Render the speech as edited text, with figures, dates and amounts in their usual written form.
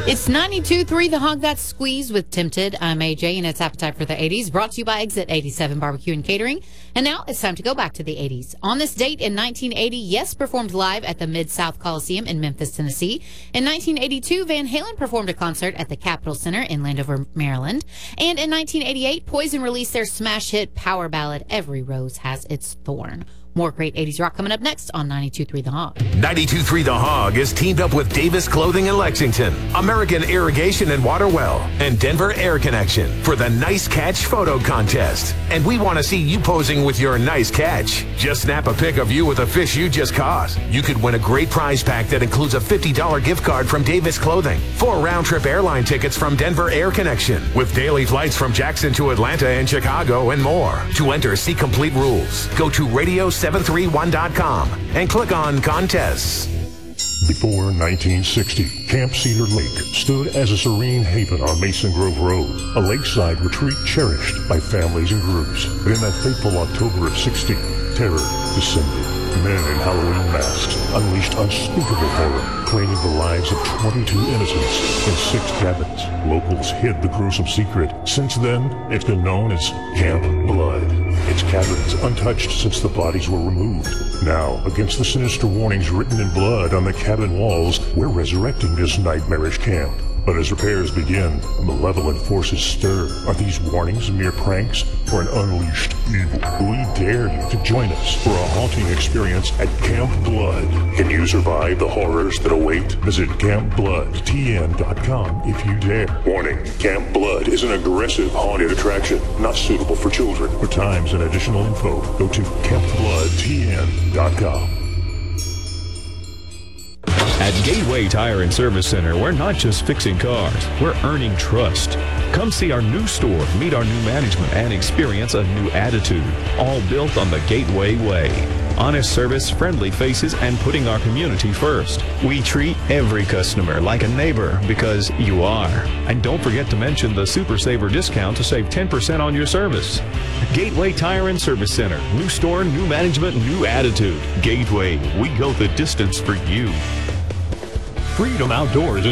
It's 92.3 The Hog. That's Squeeze with Tempted. I'm AJ, and it's Appetite for the 80s, brought to you by Exit 87 Barbecue and Catering. And now it's time to go back to the 80s. On this date in 1980, Yes performed live at the Mid-South Coliseum in Memphis, Tennessee. In 1982, Van Halen performed a concert at the Capitol Center in Landover, Maryland. And in 1988, Poison released their smash hit power ballad, Every Rose Has Its Thorn. More great 80s rock coming up next on 92.3 The Hog. 92.3 The Hog is teamed up with Davis Clothing in Lexington, American Irrigation and Water Well, and Denver Air Connection for the Nice Catch photo contest. And we want to see you posing with your nice catch. Just snap a pic of you with a fish you just caught. You could win a great prize pack that includes a $50 gift card from Davis Clothing, 4 round-trip airline tickets from Denver Air Connection, with daily flights from Jackson to Atlanta and Chicago, and more. To enter, see complete rules. Go to radio731.com and click on contests. Before 1960, Camp Cedar Lake stood as a serene haven on Mason Grove Road, a lakeside retreat cherished by families and groups. But in that fateful October of '60, terror descended. Men in Halloween masks unleashed unspeakable horror, claiming the lives of 22 innocents in 6 cabins. Locals hid the gruesome secret. Since then, it's been known as Camp Blood. Its cabins untouched since the bodies were removed. Now, against the sinister warnings written in blood on the cabin walls, we're resurrecting this nightmarish camp. But as repairs begin, malevolent forces stir. Are these warnings mere pranks or an unleashed evil? We dare you to join us for a haunting experience at Camp Blood. Can you survive the horrors that await? Visit CampBloodTN.com if you dare. Warning, Camp Blood is an aggressive haunted attraction, not suitable for children. For times and additional info, go to CampBloodTN.com. At Gateway Tire and Service Center, we're not just fixing cars, we're earning trust. Come see our new store, meet our new management, and experience a new attitude, all built on the Gateway way. Honest service, friendly faces, and putting our community first. We treat every customer like a neighbor because you are. And don't forget to mention the Super Saver discount to save 10% on your service. Gateway Tire and Service Center. New store, new management, new attitude. Gateway, we go the distance for you. Freedom Outdoors